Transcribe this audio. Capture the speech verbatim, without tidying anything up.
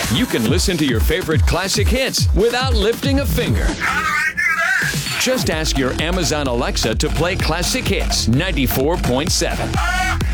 You can listen to your favorite classic hits without lifting a finger. How do I do that? Just ask your Amazon Alexa to play Classic Hits ninety-four point seven. Oh!